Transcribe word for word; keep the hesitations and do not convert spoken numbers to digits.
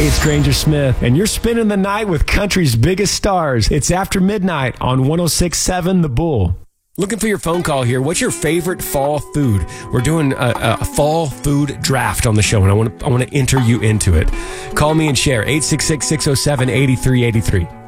Hey, it's Granger Smith, and you're spending the night with country's biggest stars. It's After Midnight on one oh six point seven The Bull. Looking for your phone call here. What's your favorite fall food? We're doing a, a fall food draft on the show, and I want to I want to enter you into it. Call me and share. eight six six, six oh seven, eight three eight three.